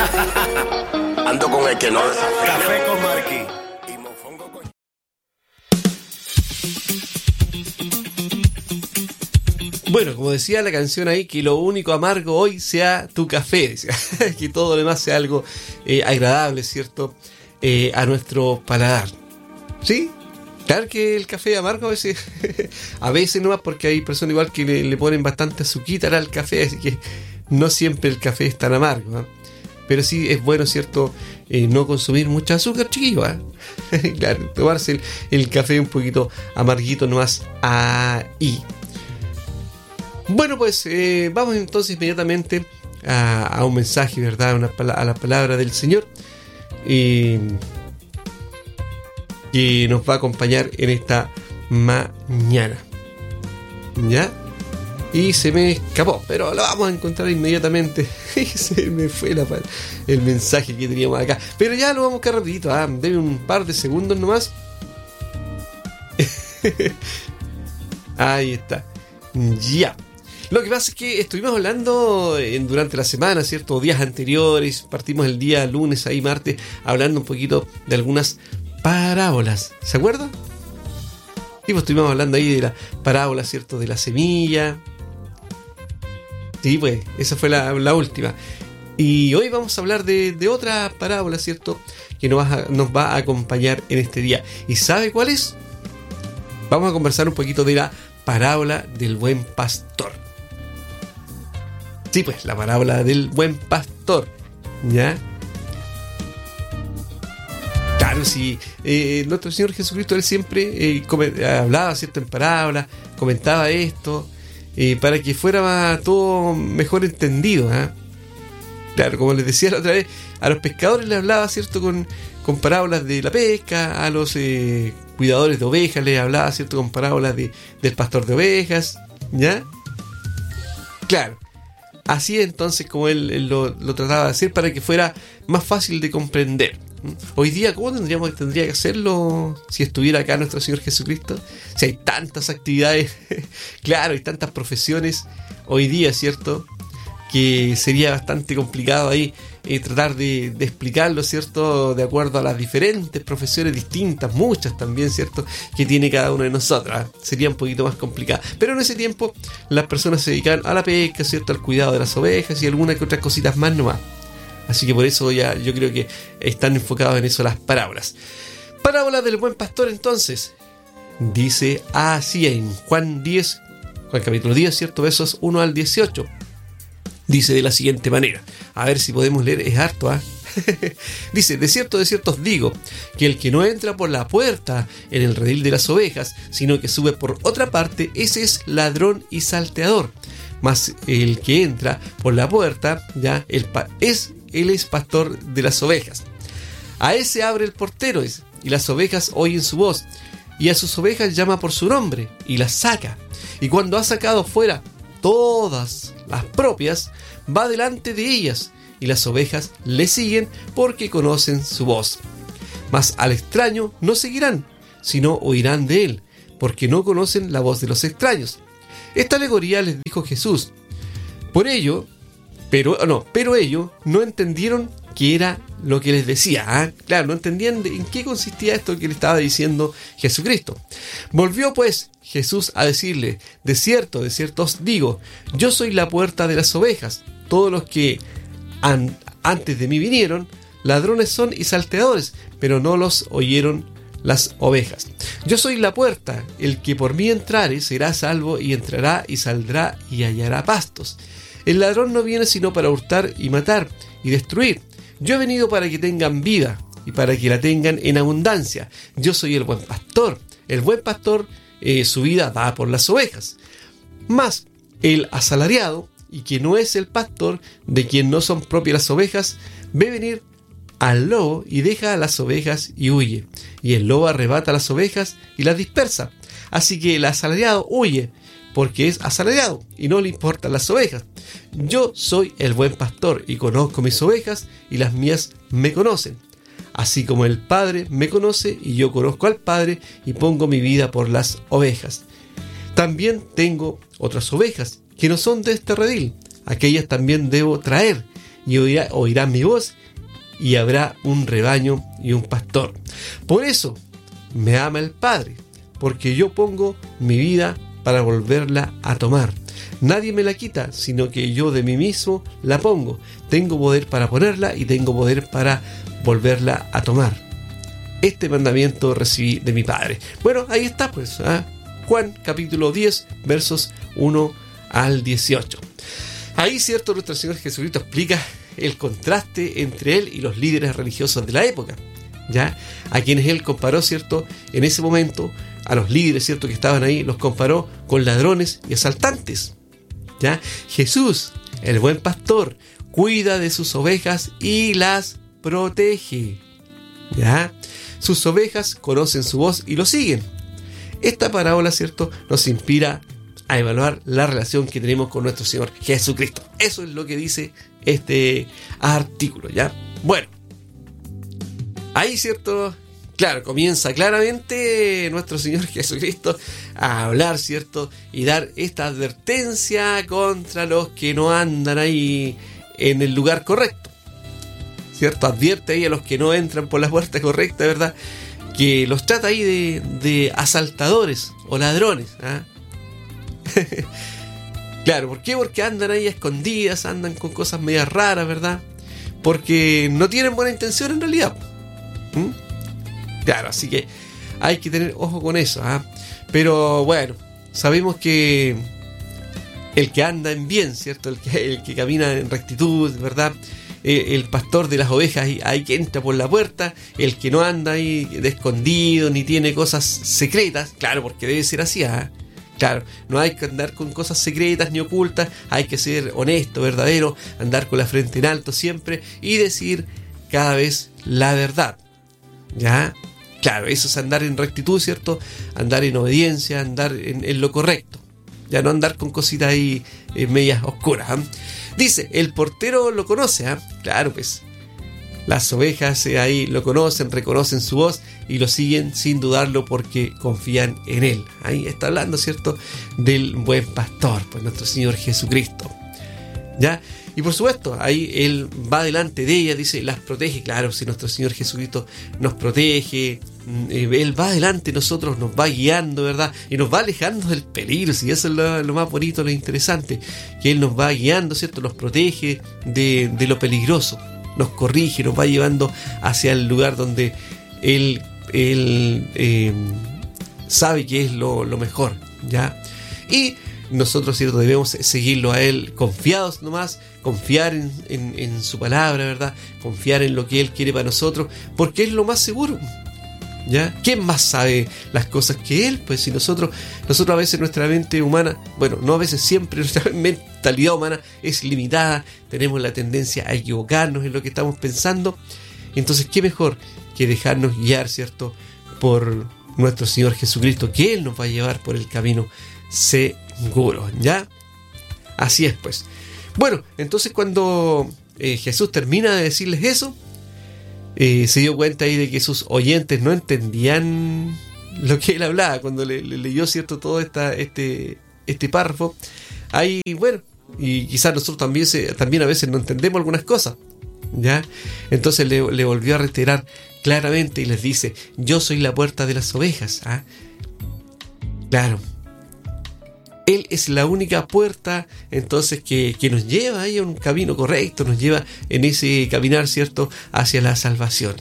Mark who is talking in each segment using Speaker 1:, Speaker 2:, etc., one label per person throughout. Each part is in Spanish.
Speaker 1: Ando con el que no desafía.
Speaker 2: Café con Marqui y mofongo con...
Speaker 3: Bueno, como decía la canción ahí, que lo único amargo hoy sea tu café, decía. Que todo lo demás sea algo agradable, ¿cierto? A nuestro paladar. ¿Sí? Claro que el café amargo a veces nomás, porque hay personas igual que le ponen bastante azuquita al café, así que no siempre el café es tan amargo, ¿no? Pero sí es bueno, ¿cierto? No consumir mucho azúcar, chiquillo, ¿eh? Claro, tomarse el café un poquito amarguito nomás ahí. Bueno, pues vamos entonces inmediatamente a un mensaje, ¿verdad? A la palabra del Señor. Que nos va a acompañar en esta mañana. ¿Ya? Y se me escapó, pero lo vamos a encontrar inmediatamente. Y se me fue el mensaje que teníamos acá. Pero ya lo vamos a buscar rapidito. Deme un par de segundos nomás. Ahí está. Ya. Lo que pasa es que estuvimos hablando durante la semana, ¿cierto? Días anteriores. Partimos el día lunes, ahí martes, hablando un poquito de algunas parábolas. ¿Se acuerdan? Y pues estuvimos hablando ahí de la parábola, ¿cierto? De la semilla. Sí, pues, esa fue la última. Y hoy vamos a hablar de otra parábola, ¿cierto? Que nos va a acompañar en este día. ¿Y sabe cuál es? Vamos a conversar un poquito de la parábola del buen pastor. Sí, pues, la parábola del buen pastor. ¿Ya? Claro, sí. Nuestro Señor Jesucristo, Él siempre hablaba, ¿cierto? En parábolas, comentaba esto, para que fuera todo mejor entendido, ¿eh? Claro, como les decía la otra vez, a los pescadores les hablaba, ¿cierto? Con parábolas de la pesca, a los cuidadores de ovejas les hablaba, ¿cierto? Con parábolas del pastor de ovejas, ¿ya? Claro. Así entonces como él lo trataba de hacer para que fuera más fácil de comprender. Hoy día, ¿cómo tendría que hacerlo si estuviera acá nuestro Señor Jesucristo? Si hay tantas actividades, claro, hay tantas profesiones hoy día, ¿cierto? Que sería bastante complicado ahí tratar de explicarlo, ¿cierto? De acuerdo a las diferentes profesiones distintas, muchas también, ¿cierto? Que tiene cada uno de nosotros, ¿eh? Sería un poquito más complicado. Pero en ese tiempo las personas se dedicaban a la pesca, ¿cierto? Al cuidado de las ovejas y algunas que otras cositas más nomás. Así que por eso ya yo creo que están enfocados en eso las parábolas. Parábola del buen pastor, entonces. Dice así en Juan capítulo 10, ¿cierto? Versos 1 al 18. Dice de la siguiente manera. A ver si podemos leer, es harto, ¿ah? Dice, de cierto os digo, que el que no entra por la puerta en el redil de las ovejas, sino que sube por otra parte, ese es ladrón y salteador. Mas el que entra por la puerta, ya, él es pastor de las ovejas. A ese abre el portero, y las ovejas oyen su voz, y a sus ovejas llama por su nombre, y las saca. Y cuando ha sacado fuera todas las propias, va delante de ellas, y las ovejas le siguen porque conocen su voz. Mas al extraño no seguirán, sino oirán de él, porque no conocen la voz de los extraños. Esta alegoría les dijo Jesús. Pero ellos no entendieron qué era lo que les decía. Claro, no entendían en qué consistía esto que le estaba diciendo Jesucristo. Volvió pues Jesús a decirle, de cierto os digo, yo soy la puerta de las ovejas. Todos los que antes de mí vinieron, ladrones son y salteadores, pero no los oyeron las ovejas. Yo soy la puerta, el que por mí entrare será salvo, y entrará y saldrá y hallará pastos. El ladrón no viene sino para hurtar y matar y destruir. Yo he venido para que tengan vida y para que la tengan en abundancia. Yo soy el buen pastor. El buen pastor su vida da por las ovejas. Mas el asalariado, y que no es el pastor, de quien no son propias las ovejas, ve venir al lobo y deja a las ovejas y huye. Y el lobo arrebata las ovejas y las dispersa. Así que el asalariado huye, porque es asalariado y no le importan las ovejas. Yo soy el buen pastor y conozco mis ovejas, y las mías me conocen. Así como el Padre me conoce y yo conozco al Padre y pongo mi vida por las ovejas. También tengo otras ovejas que no son de este redil. Aquellas también debo traer, y oirán mi voz, y habrá un rebaño y un pastor. Por eso me ama el Padre, porque yo pongo mi vida para volverla a tomar. Nadie me la quita, sino que yo de mí mismo la pongo. Tengo poder para ponerla y tengo poder para volverla a tomar. Este mandamiento recibí de mi Padre. Bueno, ahí está pues, Juan capítulo 10, versos 1 al 18. Ahí, cierto, nuestro Señor Jesucristo explica el contraste entre Él y los líderes religiosos de la época, ¿ya? A quienes Él comparó, cierto, en ese momento, a los líderes, cierto, que estaban ahí, los comparó con ladrones y asaltantes, ¿ya? Jesús, el buen pastor, cuida de sus ovejas y las protege, ¿ya? Sus ovejas conocen su voz y lo siguen. Esta parábola, cierto, nos inspira a evaluar la relación que tenemos con nuestro Señor Jesucristo. Eso es lo que dice este artículo, ¿ya? Bueno, ahí, cierto, claro, comienza claramente nuestro Señor Jesucristo a hablar, cierto, y dar esta advertencia contra los que no andan ahí en el lugar correcto, cierto. Advierte ahí a los que no entran por la puerta correcta, ¿verdad? Que los trata ahí de asaltadores o ladrones, ¿ah? Claro, ¿por qué? Porque andan ahí a escondidas, andan con cosas medias raras, ¿verdad? Porque no tienen buena intención en realidad. Claro, así que hay que tener ojo con eso, ¿ah? Pero bueno, sabemos que el que anda en bien, ¿cierto? El que camina en rectitud, ¿verdad? El pastor de las ovejas ahí que entra por la puerta, el que no anda ahí de escondido ni tiene cosas secretas, claro, porque debe ser así, ¿ah? Claro, no hay que andar con cosas secretas ni ocultas, hay que ser honesto, verdadero, andar con la frente en alto siempre y decir cada vez la verdad, ¿ya? Claro, eso es andar en rectitud, ¿cierto? Andar en obediencia, andar en lo correcto, ya no andar con cositas ahí medias oscuras, ¿eh? Dice, el portero lo conoce, ¿eh? Claro, pues las ovejas ahí lo conocen, reconocen su voz y lo siguen sin dudarlo porque confían en él. Ahí está hablando, ¿cierto?, del buen pastor, pues nuestro Señor Jesucristo, ¿ya? Y por supuesto, ahí Él va delante de ellas, dice, las protege. Claro, si nuestro Señor Jesucristo nos protege, Él va delante de nosotros, nos va guiando, ¿verdad? Y nos va alejando del peligro, y eso es lo más bonito, lo interesante, que Él nos va guiando, ¿cierto? Nos protege de lo peligroso, nos corrige, nos va llevando hacia el lugar donde Él sabe que es lo mejor, ¿ya? Y nosotros, ¿cierto?, debemos seguirlo a Él confiados nomás, confiar en su palabra, ¿verdad? Confiar en lo que Él quiere para nosotros, porque es lo más seguro, ¿ya? ¿Quién más sabe las cosas que Él? Pues si nosotros a veces nuestra mente humana, bueno, no a veces, siempre nuestra mentalidad humana es limitada, tenemos la tendencia a equivocarnos en lo que estamos pensando. Entonces, ¿qué mejor que dejarnos guiar, ¿cierto?, por nuestro Señor Jesucristo, que Él nos va a llevar por el camino seguro, ¿ya? Así es, pues. Bueno, entonces cuando Jesús termina de decirles eso, se dio cuenta ahí de que sus oyentes no entendían lo que Él hablaba cuando le leyó, ¿cierto?, todo este párrafo. Ahí, bueno, y quizás nosotros también a veces no entendemos algunas cosas, ¿ya? Entonces le volvió a reiterar claramente y les dice, yo soy la puerta de las ovejas, ¿ah? Claro, Él es la única puerta, entonces, que nos lleva ahí a un camino correcto, nos lleva en ese caminar, ¿cierto?, hacia la salvación.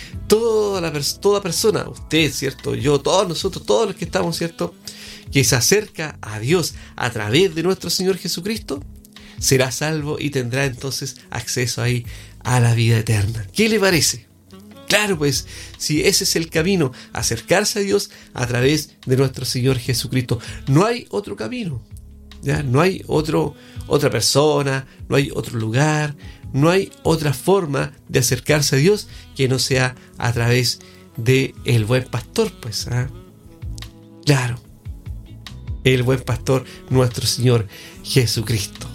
Speaker 3: Toda persona, usted, ¿cierto?, yo, todos nosotros, todos los que estamos, ¿cierto?, que se acerca a Dios a través de nuestro Señor Jesucristo, será salvo y tendrá entonces acceso ahí a la vida eterna. ¿Qué le parece? Claro, pues, si ese es el camino, acercarse a Dios a través de nuestro Señor Jesucristo. No hay otro camino, ¿ya? No hay otra persona, no hay otro lugar, no hay otra forma de acercarse a Dios que no sea a través de el buen pastor, pues, ¿ah? Claro, el buen pastor, nuestro Señor Jesucristo.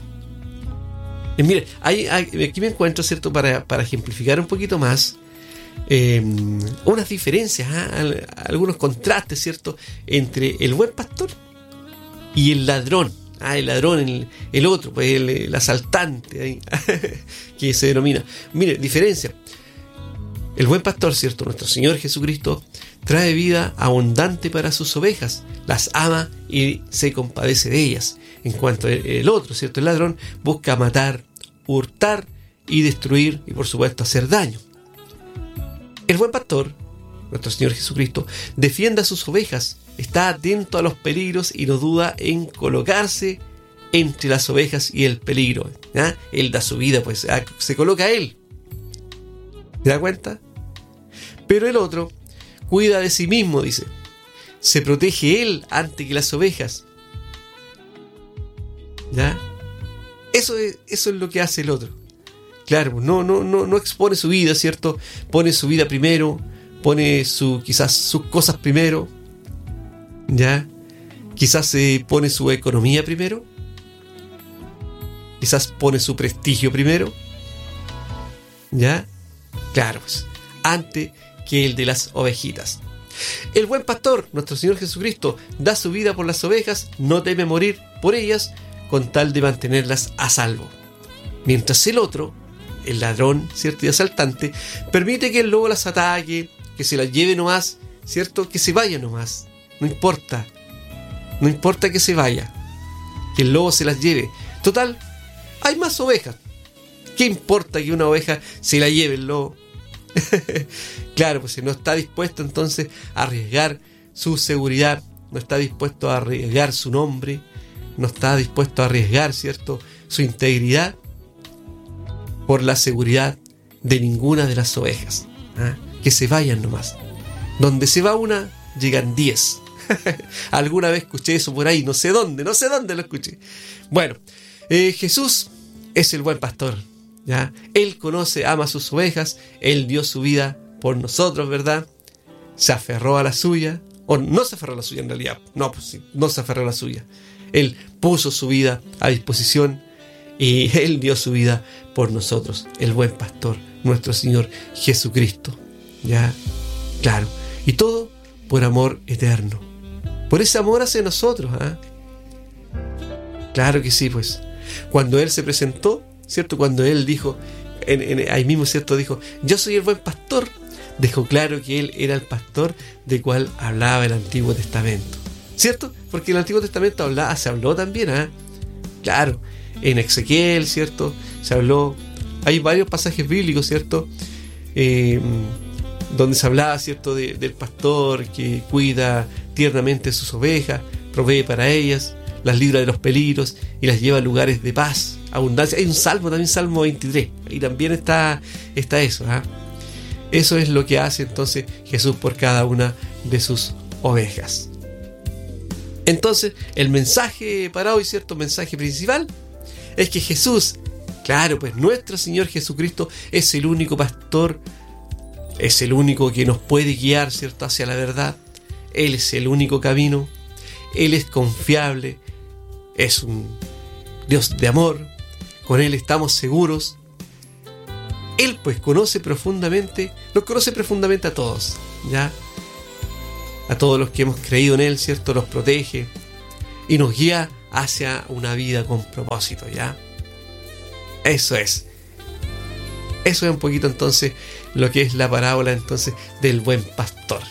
Speaker 3: Y mire, aquí me encuentro, ¿cierto?, para ejemplificar un poquito más, unas diferencias, algunos contrastes, ¿cierto?, entre el buen pastor y el ladrón, El ladrón, el otro, pues el asaltante, ahí, que se denomina. Mire, diferencia. El buen pastor, ¿cierto? Nuestro Señor Jesucristo trae vida abundante para sus ovejas, las ama y se compadece de ellas. En cuanto el otro, ¿cierto? El ladrón busca matar, hurtar y destruir y por supuesto hacer daño. El buen pastor, nuestro Señor Jesucristo, defiende a sus ovejas, está atento a los peligros y no duda en colocarse entre las ovejas y el peligro. ¿Ya? Él da su vida, pues se coloca a él. ¿Se da cuenta? Pero el otro cuida de sí mismo, dice. Se protege él antes que las ovejas. ¿Ya? Eso es lo que hace el otro. Claro, no expone su vida, ¿cierto? Pone su vida primero, pone quizás sus cosas primero. ¿Ya? Quizás pone su economía primero. Quizás pone su prestigio primero. ¿Ya? Claro, pues, antes que el de las ovejitas. El buen pastor, nuestro Señor Jesucristo, da su vida por las ovejas, no teme morir por ellas, con tal de mantenerlas a salvo. Mientras el otro, el ladrón, ¿cierto? Y asaltante, permite que el lobo las ataque, que se las lleve nomás, ¿cierto? Que se vaya nomás. No importa que se vaya, que el lobo se las lleve. Total, hay más ovejas. ¿Qué importa que una oveja se la lleve el lobo? Claro, pues no está dispuesto entonces a arriesgar su seguridad, no está dispuesto a arriesgar su nombre, no está dispuesto a arriesgar, ¿cierto?, su integridad por la seguridad de ninguna de las ovejas. Que se vayan nomás. Donde se va una, llegan 10. Alguna vez escuché eso por ahí, no sé dónde lo escuché. Bueno, Jesús es el buen pastor. ¿Ya? Él conoce, ama a sus ovejas, Él dio su vida por nosotros, ¿verdad? Se aferró a la suya, o no se aferró a la suya en realidad, no, pues sí, no se aferró a la suya. Él puso su vida a disposición y Él dio su vida por nosotros, el buen pastor, nuestro Señor Jesucristo. ¿Ya? Claro, y todo por amor eterno, por ese amor hacia nosotros. Claro que sí, pues, cuando Él se presentó, ¿cierto? Cuando Él dijo, ahí mismo, ¿cierto? Dijo, yo soy el buen pastor. Dejó claro que Él era el pastor de cual hablaba el Antiguo Testamento, ¿cierto? Porque el Antiguo Testamento se habló también, claro, en Ezequiel, ¿cierto? Se habló, hay varios pasajes bíblicos, ¿cierto? Donde se hablaba, ¿cierto? Del pastor que cuida tiernamente sus ovejas, provee para ellas, las libra de los peligros y las lleva a lugares de paz, abundancia. Hay un salmo también, Salmo 23, y también está eso. Eso es lo que hace entonces Jesús por cada una de sus ovejas. Entonces, el mensaje para hoy, ¿cierto? Mensaje principal es que Jesús, claro, pues nuestro Señor Jesucristo es el único pastor, es el único que nos puede guiar, ¿cierto?, hacia la verdad. Él es el único camino, Él es confiable, es un Dios de amor, con Él estamos seguros. Él pues nos conoce profundamente a todos, ¿ya? A todos los que hemos creído en Él, ¿cierto? Los protege y nos guía hacia una vida con propósito, ¿ya? Eso es un poquito entonces lo que es la parábola entonces del buen pastor.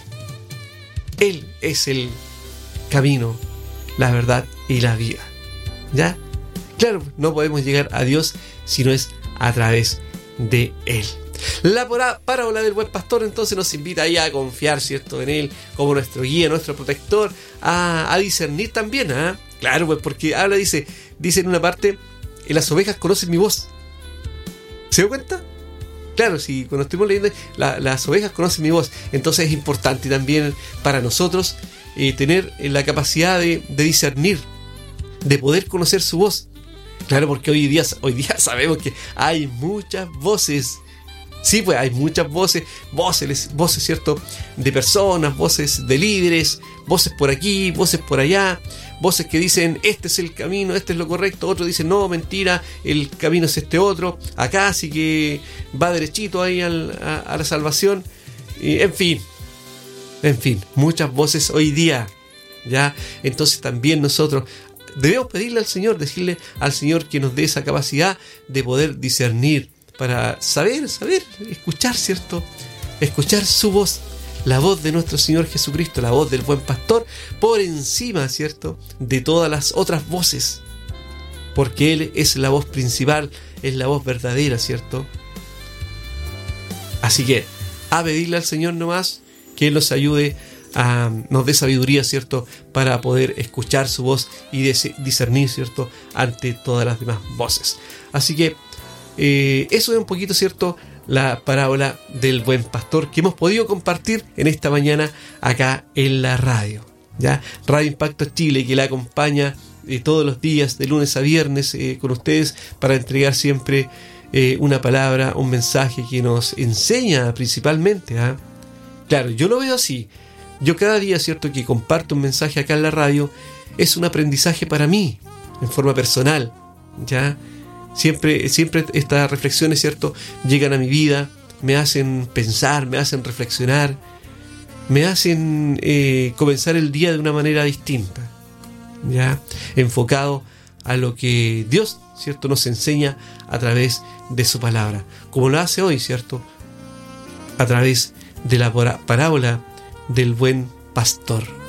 Speaker 3: Él es el camino, la verdad y la vida, ¿ya? Claro, no podemos llegar a Dios si no es a través de Él. La parábola del buen pastor entonces nos invita ahí a confiar, ¿cierto?, en Él como nuestro guía, nuestro protector, a discernir también, claro, pues porque dice en una parte, las ovejas conocen mi voz. ¿Se dio cuenta? Claro, si cuando estuvimos leyendo, las ovejas conocen mi voz, entonces es importante también para nosotros tener la capacidad de discernir, de poder conocer su voz. Claro, porque hoy día sabemos que hay muchas voces. Sí, pues hay muchas voces, ¿cierto?, de personas, voces de líderes, voces por aquí, voces por allá, voces que dicen, este es el camino, este es lo correcto, otros dicen, no, mentira, el camino es este otro, acá sí que va derechito ahí a la salvación, y, en fin, muchas voces hoy día, ¿ya? Entonces también nosotros debemos pedirle al Señor, decirle al Señor que nos dé esa capacidad de poder discernir, para saber, escuchar, ¿cierto? Escuchar su voz, la voz de nuestro Señor Jesucristo, la voz del buen pastor, por encima, ¿cierto?, de todas las otras voces, porque Él es la voz principal, es la voz verdadera, ¿cierto? Así que a pedirle al Señor nomás que Él nos ayude, nos dé sabiduría, ¿cierto?, para poder escuchar su voz y discernir, ¿cierto?, ante todas las demás voces. Así que eso es un poquito, ¿cierto?, la parábola del buen pastor que hemos podido compartir en esta mañana acá en la radio, ¿ya? Radio Impacto Chile, que la acompaña todos los días, de lunes a viernes, con ustedes, para entregar siempre una palabra, un mensaje que nos enseña principalmente. Claro, yo lo veo así. Yo cada día, ¿cierto?, que comparto un mensaje acá en la radio, es un aprendizaje para mí, en forma personal, ¿ya? Siempre estas reflexiones, ¿cierto?, llegan a mi vida, me hacen pensar, me hacen reflexionar, me hacen comenzar el día de una manera distinta, ¿ya? Enfocado a lo que Dios, ¿cierto?, nos enseña a través de su palabra, como lo hace hoy, ¿cierto?, a través de la parábola del buen pastor.